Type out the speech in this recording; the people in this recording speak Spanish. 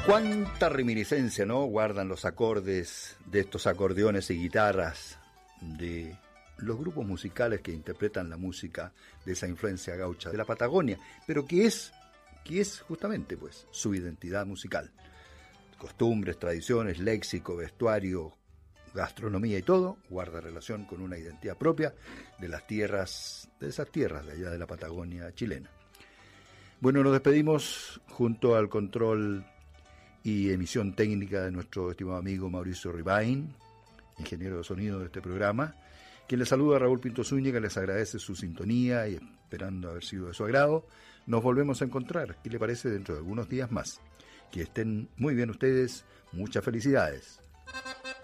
Cuánta reminiscencia, ¿no?, guardan los acordes de estos acordeones y guitarras de los grupos musicales que interpretan la música de esa influencia gaucha de la Patagonia, pero que es justamente pues su identidad musical. Costumbres, tradiciones, léxico, vestuario, gastronomía y todo guarda relación con una identidad propia de las tierras, de esas tierras de allá de la Patagonia chilena. Bueno, nos despedimos junto al control y emisión técnica de nuestro estimado amigo Mauricio Ribain, ingeniero de sonido de este programa, quien les saluda a Raúl Pinto Zúñiga, les agradece su sintonía y esperando haber sido de su agrado. Nos volvemos a encontrar, ¿qué le parece?, dentro de algunos días más. Que estén muy bien ustedes, muchas felicidades.